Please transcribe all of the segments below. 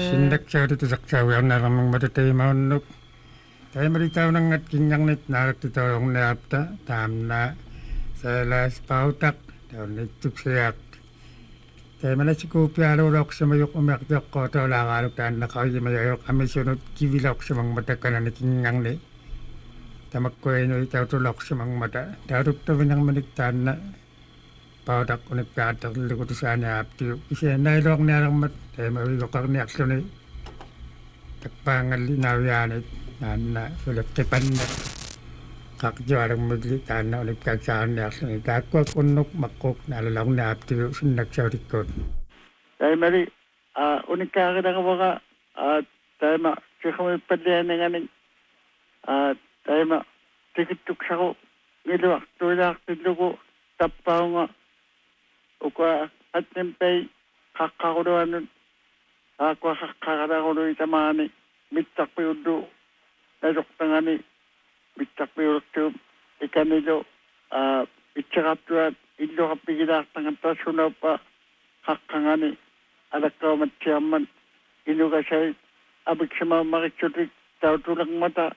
Sindak saksawian naramang matatay maunok. Tayo maritaw ng at kinyang nit narak tito yung naapta. Tam na sa las pautak. Tayo nituk siyak. Tayo man si kupi arurok sa mayok umakdok ko. Tayo lang arok taan na kayo mayok. Kami sunod kivilok sa mga mata ka na kinyang ni. Tamak ko ino itaw tulok sa mga mata. Tayo ruptawin ang maniktaan na. Pautak ko nagkatak likod sa naapti. Isa na ilok narang mat. Tayo mawilok ang ni aksyon ni. Takpangal inawianit. Na sulit kipan na. Kakjuarang maglitan na ulit kagsaan ni aksyon ni. Kakwa kunok makok na alalong naapti. Sinag sa rikod. Tayo mali. Unik kakita ka baka. Tayo ma. Siya kami padlian ng aning. Tayo ma. Tikituk sa ko. Ngiluwak. Tulak. Tidlo ko. Tapaw nga. Ukwa at nempay kakakuluan nun. Akwa kakakarakulo itamani. Mitak piudo. Nadok tangani. Mitak piudo. Ikanilo. Itchakatuan. Ilo kapigidak tangan tasunaw pa. Kakangani. Alakaw matyaman. Ilo kasay. Abik sa mga makitsutik. Tao tulang mata.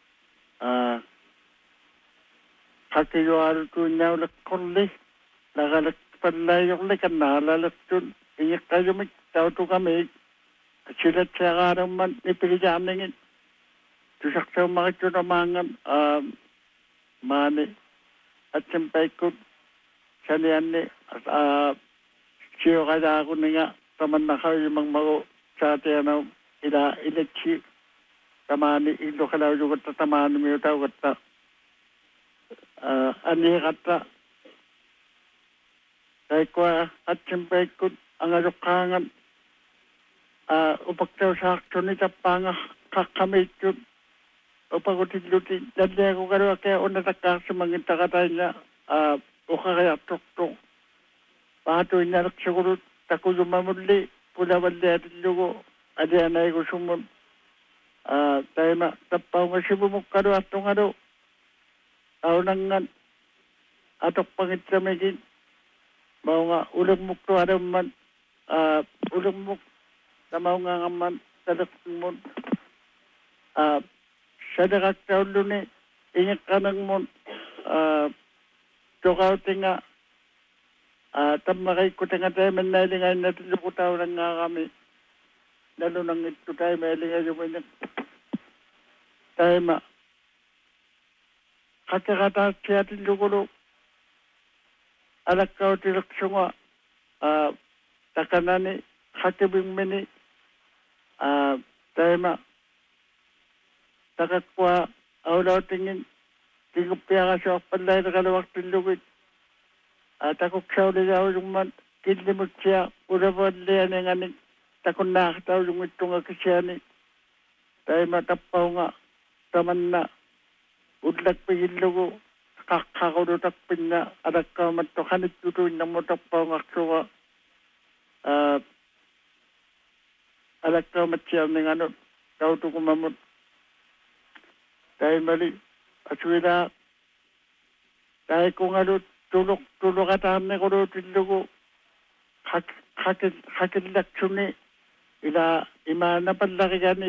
Kakiyo alo ko niyaw lakkulli. Nagalak panlayok na kanalalak dun. Iyak kayo may tao to kami. Silat sa karang man nipilijaningin. Tusak sa mga namangan. Mani. At simpay ko. Saniyan ni. Siyo kada ako na nga. Taman na kayo yung mga mago. Sa atin na ilatsi. Tamani. Ilo kalaw yung kata tamani mo yung tao kata. Ani kata. Kaya ko at simpay ko ang alukangan upagtaw sa aksyon ni tapanga kakamit yun upagutin-lutin dali ako karo kaya unataka sa mga takatay niya o kaya tok-tok pato inarak siguro tako yumamuli pula wali atin lugo adi anay ko sumon tayo na tapaw nga si bumuk karo atong ano tao nangan atok pangit sa megin mau nga ulang muk to ada man ulang muk na mau nga man sadak mon sadak taon ni ingat kanang mon tokaw tinga tamakay ko tinga tayo manalingay natin ko tao lang nga kami lalo nang ito tayo malingay yung minag tayo ma kakakata siya atin lukulo alak kau tilak sunga takanani hakibing mini tema takakwa awlaw tingin tingupya ka sa panday na kalawak tilugit takok siya ulit ako yung man kilimot siya ulawan liya nga ni takon nakataw yung itong akasya ni tema tapaw nga taman na udlak pagin kakakarutak pinya anak ka matukanit dito na mo tapaw ng aksuwa anak ka matsiyam ng ano tao to kumamot dahil mali aswila dahil kung ano tulok atahan na ko tilugo hakil laksyon ni ila ima na panlaki gani